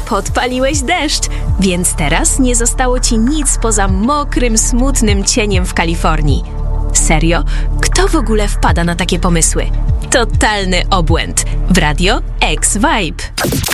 podpaliłeś deszcz, więc teraz nie zostało ci nic poza mokrym, smutnym cieniem w Kalifornii. Serio? Kto w ogóle wpada na takie pomysły? Totalny obłęd. W Radio X Vibe.